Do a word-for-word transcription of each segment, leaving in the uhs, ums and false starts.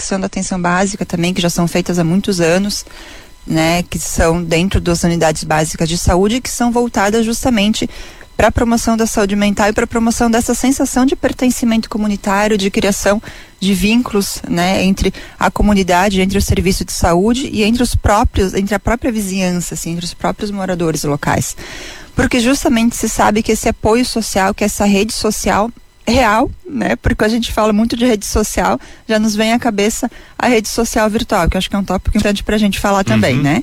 prestando atenção básica também, que já são feitas há muitos anos, né, que são dentro das unidades básicas de saúde, que são voltadas justamente para a promoção da saúde mental e para a promoção dessa sensação de pertencimento comunitário, de criação de vínculos, né, entre a comunidade, entre o serviço de saúde e entre os próprios, entre a própria vizinhança, assim, entre os próprios moradores locais. Porque justamente se sabe que esse apoio social, que essa rede social real, né, porque a gente fala muito de rede social, já nos vem à cabeça a rede social virtual, que eu acho que é um tópico importante para a gente falar também, uhum. né?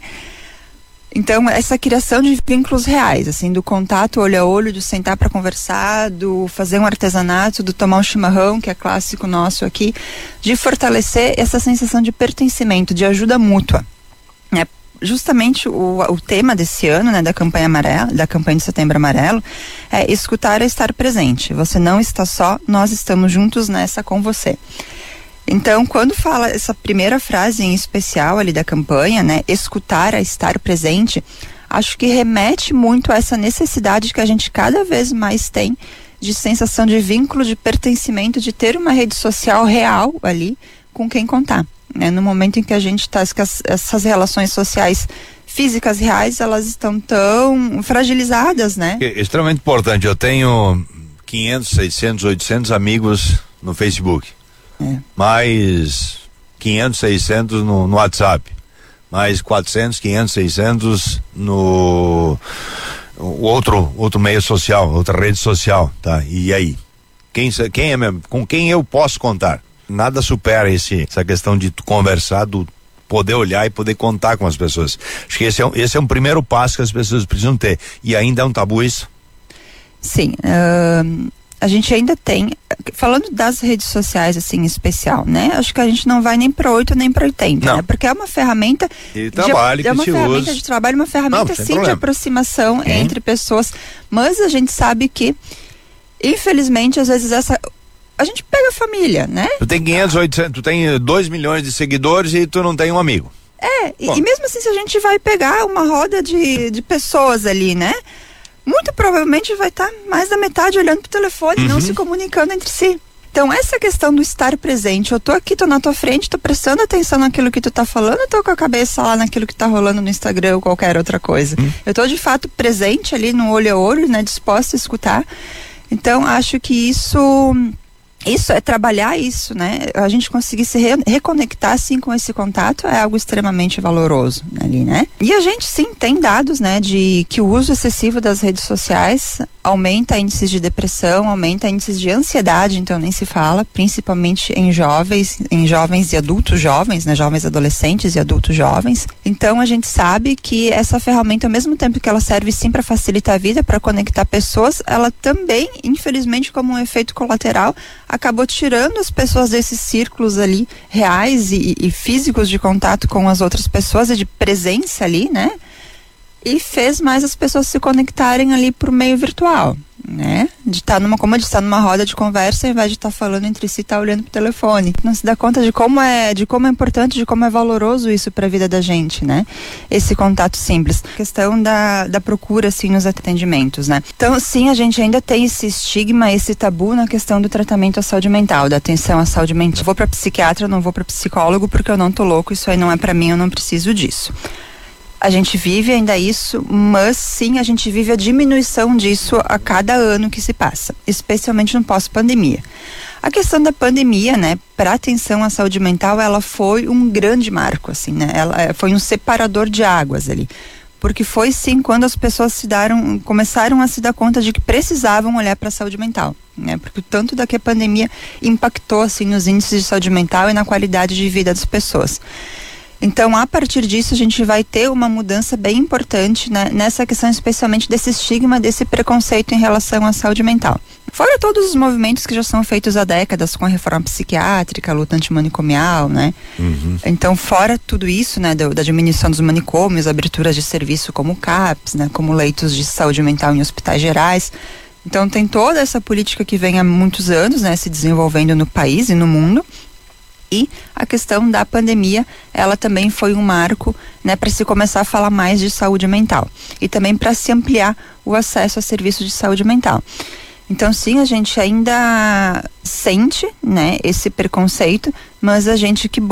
Então, essa criação de vínculos reais, assim, do contato olho a olho, de sentar para conversar, do fazer um artesanato, do tomar um chimarrão, que é clássico nosso aqui, de fortalecer essa sensação de pertencimento, de ajuda mútua, né? Justamente o, o tema desse ano, né, da campanha amarela, da campanha de Setembro Amarelo, é escutar é estar presente. Você não está só, nós estamos juntos nessa com você. Então, quando fala essa primeira frase em especial ali da campanha, né, escutar a estar presente, acho que remete muito a essa necessidade que a gente cada vez mais tem de sensação de vínculo, de pertencimento, de ter uma rede social real ali com quem contar, né? No momento em que a gente está, essas relações sociais físicas reais, elas estão tão fragilizadas, né? É extremamente importante. Eu tenho quinhentos, seiscentos, oitocentos amigos no Facebook. É. Mais quinhentos, seiscentos no, no WhatsApp, mais quatrocentos, quinhentos, seiscentos no outro outro meio social, outra rede social, tá? E aí, quem quem é mesmo? Com quem eu posso contar? Nada supera esse essa questão de conversar, do poder olhar e poder contar com as pessoas. Acho que esse é um, esse é um primeiro passo que as pessoas precisam ter. E ainda é um tabu isso? Sim. Uh... A gente ainda tem, falando das redes sociais assim em especial, né? Acho que a gente não vai nem para oito nem para oitenta, né? Porque é uma ferramenta de trabalho, de, é uma que ferramenta usa. de trabalho, uma ferramenta não, sim problema. de aproximação hum. entre pessoas, mas a gente sabe que, infelizmente, às vezes essa a gente pega a família, né? Tu tem quinhentos, oitocentos, tu tem dois milhões de seguidores e tu não tem um amigo. É, e, e mesmo assim, se a gente vai pegar uma roda de, de pessoas ali, né? Muito provavelmente vai estar mais da metade olhando pro telefone, uhum. não se comunicando entre si. Então, essa questão do estar presente, eu tô aqui, tô na tua frente, tô prestando atenção naquilo que tu tá falando, eu tô com a cabeça lá naquilo que tá rolando no Instagram ou qualquer outra coisa. Uhum. Eu tô de fato presente ali no olho a olho, né, disposta a escutar. Então, acho que isso... Isso é trabalhar isso, né? A gente conseguir se re- reconectar assim com esse contato é algo extremamente valoroso ali, né? E a gente sim tem dados, né, de que o uso excessivo das redes sociais aumenta índices de depressão, aumenta índices de ansiedade, então nem se fala, principalmente em jovens, em jovens e adultos jovens, né, jovens adolescentes e adultos jovens. Então a gente sabe que essa ferramenta, ao mesmo tempo que ela serve sim para facilitar a vida, para conectar pessoas, ela também, infelizmente, como um efeito colateral, acabou tirando as pessoas desses círculos ali reais e, e físicos de contato com as outras pessoas e de presença ali, né? E fez mais as pessoas se conectarem ali por meio virtual, né? De estar numa, como de estar numa roda de conversa, ao invés de estar falando entre si, estar olhando pro telefone. Não se dá conta de como é, de como é importante, de como é valoroso isso para a vida da gente, né? Esse contato simples. A questão da, da procura, assim, nos atendimentos, né? Então, sim, a gente ainda tem esse estigma, esse tabu na questão do tratamento à saúde mental, da atenção à saúde mental. Eu vou para psiquiatra, eu não vou para psicólogo porque eu não tô louco, isso aí não é para mim, eu não preciso disso. A gente vive ainda isso, mas sim, a gente vive a diminuição disso a cada ano que se passa, especialmente no pós-pandemia. A questão da pandemia, né, para atenção à saúde mental, ela foi um grande marco, assim, né? Ela foi um separador de águas ali. Porque foi sim quando as pessoas se daram, começaram a se dar conta de que precisavam olhar para a saúde mental, né? Porque o tanto da que a pandemia impactou assim nos índices de saúde mental e na qualidade de vida das pessoas. Então, a partir disso, a gente vai ter uma mudança bem importante, né, nessa questão especialmente desse estigma, desse preconceito em relação à saúde mental. Fora todos os movimentos que já são feitos há décadas com a reforma psiquiátrica, a luta antimanicomial, né? Uhum. Então, fora tudo isso, né, do, da diminuição dos manicômios, aberturas de serviço como CAPS, né, como leitos de saúde mental em hospitais gerais. Então, tem toda essa política que vem há muitos anos, né, se desenvolvendo no país e no mundo. E a questão da pandemia, ela também foi um marco, né, para se começar a falar mais de saúde mental e também para se ampliar o acesso a serviços de saúde mental. Então, sim, a gente ainda sente, né, esse preconceito, mas a gente que